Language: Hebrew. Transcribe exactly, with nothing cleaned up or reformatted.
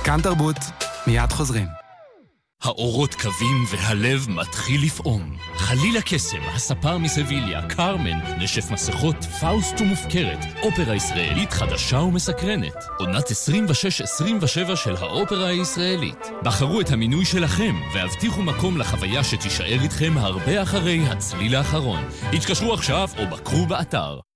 כאן תרבות, מיד חוזרים. האורות קווים והלב מתחיל לפעום. חלילה קסם, הספר מסביליה, קרמן, נשף מסכות, פאוסט ומופקרת. אופרה ישראלית חדשה ומסקרנת. עונת עשרים ושש עשרים ושבע של האופרה הישראלית. בחרו את המינוי שלכם והבטיחו מקום לחוויה שתישאר איתכם הרבה אחרי הצליל האחרון. התקשרו עכשיו או בקרו באתר.